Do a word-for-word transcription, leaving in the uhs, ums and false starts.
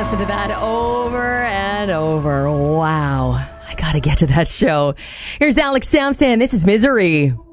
listen to that over and over. Wow. I gotta get to that show. Here's Alex Sampson. This is Misery.